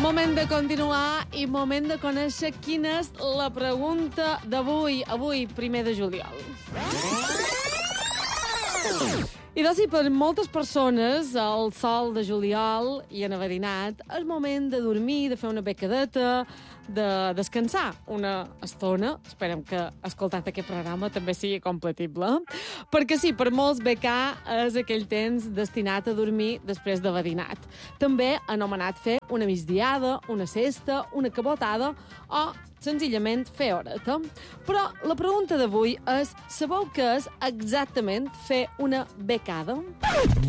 Moment de continuar i moment de conèixer quina és la pregunta d'avui. Avui, 1 de juliol. I doncs, per moltes persones, el sol de juliol i en enverinat és moment de dormir, de fer una becadeta, de descansar una estona. Esperem que escoltant aquest programa també sigui compatible. Perquè sí, per molts becà és aquell temps destinat a dormir després de verinat. També anomenat fer una migdiada, una sesta, una cabotada o senzillament fer horeta. Però la pregunta d'avui és: sabeu què és exactament fer una becada?